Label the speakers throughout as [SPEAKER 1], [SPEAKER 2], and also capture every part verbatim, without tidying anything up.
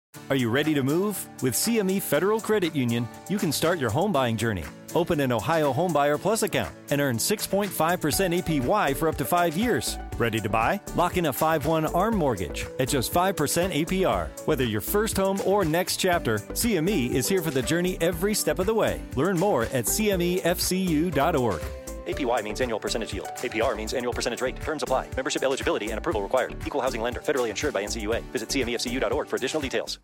[SPEAKER 1] Are you ready to move? With C M E Federal Credit Union, you can start your home buying journey. Open an Ohio Homebuyer Plus account and earn six point five percent A P Y for up to five years. Ready to buy? Lock in a five one ARM mortgage at just five percent A P R. Whether your first home or next chapter, C M E is here for the journey every step of the way. Learn more at C M E F C U dot org. A P Y means annual percentage yield. A P R means annual percentage rate. Terms apply. Membership eligibility and approval required. Equal housing lender. Federally insured by N C U A. Visit C M E F C U dot org for additional details.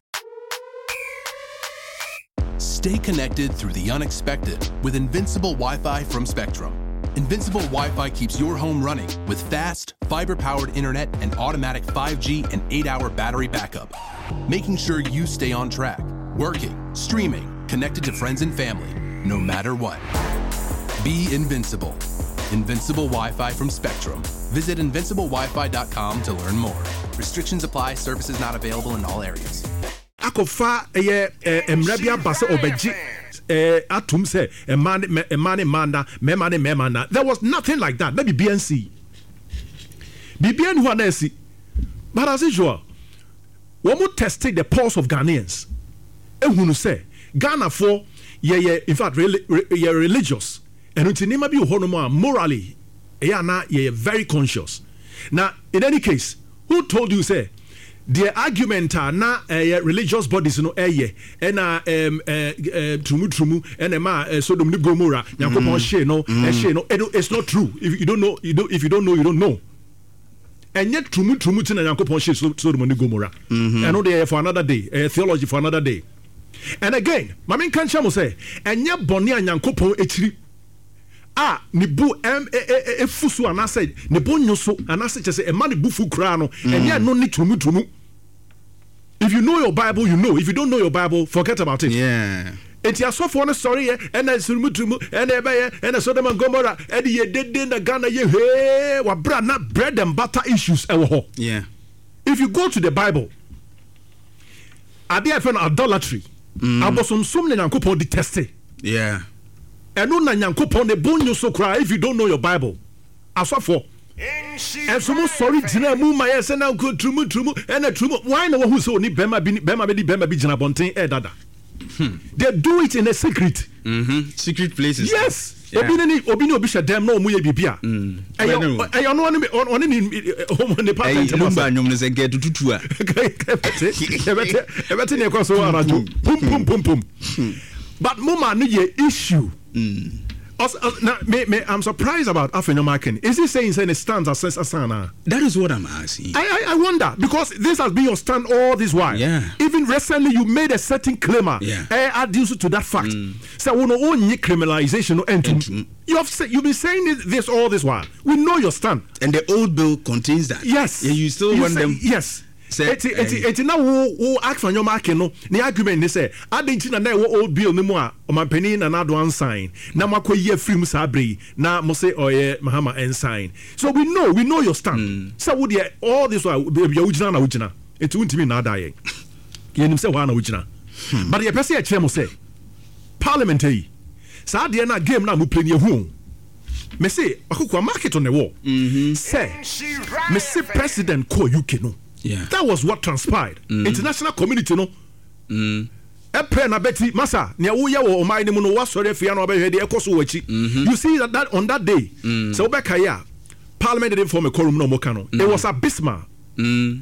[SPEAKER 2] Stay connected through the unexpected with Invincible Wi-Fi from Spectrum. Invincible Wi-Fi keeps your home running with fast, fiber-powered internet and automatic five G and eight-hour battery backup, making sure you stay on track, working, streaming, connected to friends and family, no matter what. Be invincible. Invincible Wi-Fi from Spectrum. Visit invincible wi fi dot com to learn more. Restrictions apply. Services not available in all areas.
[SPEAKER 3] Akofa eye emrabia basa obeji eh atum say emane emane manda memane memana. There was nothing like that. Maybe B N C. B B N who are nesi. But as usual, when we tested the pulse of Ghanaians, ehunu say Ghana for yeah yeah in fact really yeah religious and until nima bi hono morally yeah na yeah very conscious. Now in any case, who told you say the argument are na uh, religious bodies no eh and uh, um uh, trumu trumu and ma uh, Sodom and Gomorrah yakopon she no eh she no it's not true. If you don't know you don't if you don't know you don't know. And yet trumu trumu tin yakopon she Sodom and Gomorrah. I know they for another day, uh, theology for another day. And again, my main kancha mo say enye boni yakopon etiri ah ni bu em e fusu anase ni bu nyoso anase chese e ma ni bu fu kra no enye no ni trumu trumu. If you know your Bible, you know. If you don't know your Bible, forget about it.
[SPEAKER 4] Yeah.
[SPEAKER 3] It's your soft one story, and then Sumutumu, and Ebay, and a Sodom and Gomorrah, and ye did in the Ghana, ye hey, what bread, not bread and butter issues.
[SPEAKER 4] Yeah.
[SPEAKER 3] If you go to the Bible, I did find idolatry. I was some summoning and coupon detested.
[SPEAKER 4] Yeah.
[SPEAKER 3] And no nan coupon the bone you so cry if you don't know your Bible. I saw for. And so sorry, Tina Moon, my ass, and now good trumu trumu and a trumu. Why no one who's only Bema Bema Bema Bijana Bontain, eh, Dada? They do it in a secret.
[SPEAKER 4] Mm-hmm. Secret places.
[SPEAKER 3] Yes. Obini Obini Bisha damn no Muye Bibia. I don't know on on home on the part. I
[SPEAKER 4] don't know get to Tutua.
[SPEAKER 3] Everything across the world. Boom, boom, boom, boom. But Muma Nye issue. Also, uh, now, may, may, I'm surprised about Afenyomaken. Is he saying saying it stands as Asana?
[SPEAKER 4] That is what I'm asking.
[SPEAKER 3] I, I I wonder because this has been your stand all this while.
[SPEAKER 4] Yeah.
[SPEAKER 3] Even recently, you made a certain claimer.
[SPEAKER 4] Yeah.
[SPEAKER 3] I add you to that fact. Mm. So we know only criminalization and you have said you've been saying this, this all this while. We know your stand.
[SPEAKER 4] And the old bill contains that.
[SPEAKER 3] Yes.
[SPEAKER 4] Yeah, you still you want say, them.
[SPEAKER 3] Yes. Eti eti eti na wo wo act for your market no the argument they say adenchi na na wo old bill no mu a o man pani na na do sign na makoye free mu sabre na mo say oye mahama and sign so we know we know your stand mm. So wo dey all this why be wugina na wugina eti untimi na da ye yenim say wa na wugina but the person e kire mo say parliament yi sa de na game na mo play ne hu me say akokwa market on the wall
[SPEAKER 4] mhm
[SPEAKER 3] say me say president ko U K no.
[SPEAKER 4] Yeah.
[SPEAKER 3] That was what transpired. Mm. International community, no.
[SPEAKER 4] Mm.
[SPEAKER 3] Na Betty Massa, near Uya or my name, no was sorry, Fiano, the Ecoso. You see that, that on that day,
[SPEAKER 4] mm.
[SPEAKER 3] so Bekaya, Parliament didn't form a quorum no mocano.
[SPEAKER 4] Mm.
[SPEAKER 3] It was abysmal.
[SPEAKER 4] Mm.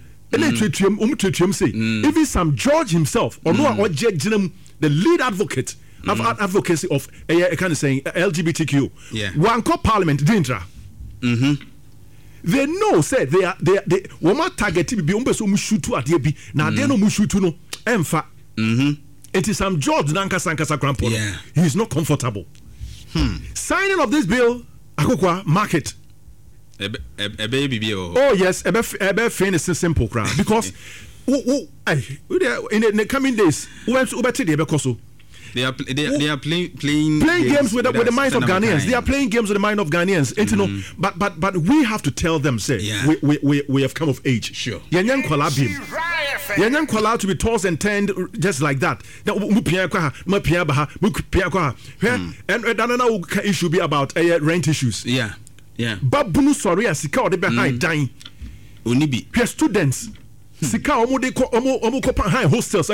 [SPEAKER 3] Mm. Even some George himself, or no, or the lead advocate of mm. advocacy of a kind of saying L G B T Q.
[SPEAKER 4] Yeah.
[SPEAKER 3] One called Parliament didn't.
[SPEAKER 4] Mm-hmm.
[SPEAKER 3] They know say they are they they woman target be umbe so mushutu adie bi na they no mushutu no emfa
[SPEAKER 4] mhm
[SPEAKER 3] it is some George Nanka Sankasa Crampo.
[SPEAKER 4] Yeah.
[SPEAKER 3] He is not comfortable.
[SPEAKER 4] Hmm.
[SPEAKER 3] Signing of this bill akokwa market
[SPEAKER 4] ebe ebe bibi o
[SPEAKER 3] oh yes ebe ebe fin is simple crowd because who who in the, in the coming days who went to ubeti dey bekoso.
[SPEAKER 4] They are they are, they are playing playing
[SPEAKER 3] playing games, games with, the, with the minds of Ghanaians.
[SPEAKER 4] Time.
[SPEAKER 3] They are playing games with the mind of Ghanaians. Mm-hmm. You know, but but but we have to tell them, say,
[SPEAKER 4] yeah.
[SPEAKER 3] we, we we we have come of age.
[SPEAKER 4] Sure.
[SPEAKER 3] Yanyan kwalabim. Yanyan kwala to be tossed and turned just like that. And and another issue be about uh, rent issues.
[SPEAKER 4] Yeah, yeah.
[SPEAKER 3] Babunu sorry, sika or the behind dying.
[SPEAKER 4] Onibi.
[SPEAKER 3] Students. Sika omo de omo omo high hostels.